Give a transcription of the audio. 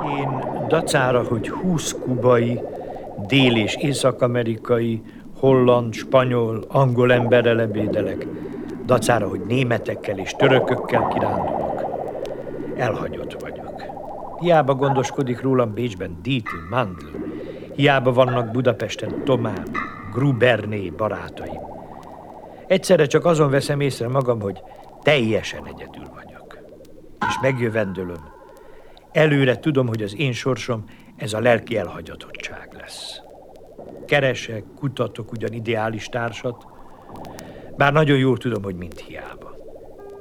Én dacára, hogy 20 kubai, dél- és észak-amerikai, holland, spanyol, angol emberrel ebédelek, dacára, hogy németekkel és törökökkel kirándulok, elhagyott vagyok. Hiába gondoskodik rólam Bécsben Dieter Mandl, hiába vannak Budapesten Tomán, Gruberné barátaim. Egyszerre csak azon veszem észre magam, hogy teljesen egyedül vagyok. És megjövendölöm. Előre tudom, hogy az én sorsom ez a lelki elhagyatottság lesz. Keresek, kutatok ugyan ideális társat, bár nagyon jól tudom, hogy mind hiába.